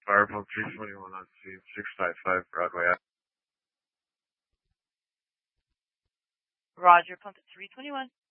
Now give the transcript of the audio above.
Fire pump 321 on scene, 655 Broadway. Roger, pump at 321.